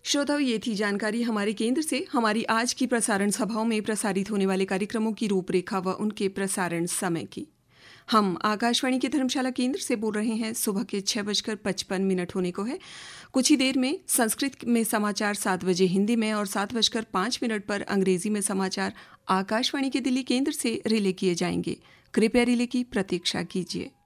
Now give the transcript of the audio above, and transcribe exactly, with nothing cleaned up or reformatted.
श्रोताओं, ये थी जानकारी हमारे केंद्र से हमारी आज की प्रसारण सभाओं में प्रसारित होने वाले कार्यक्रमों की रूपरेखा व उनके प्रसारण समय की। हम आकाशवाणी के धर्मशाला केंद्र से बोल रहे हैं। सुबह के छह बजकर पचपन मिनट होने को है। कुछ ही देर में संस्कृत में समाचार, सात बजे हिंदी में और सात बजकर पाँच मिनट पर अंग्रेजी में समाचार आकाशवाणी के दिल्ली केंद्र से रिले किए जाएंगे। कृपया रिले की प्रतीक्षा कीजिए।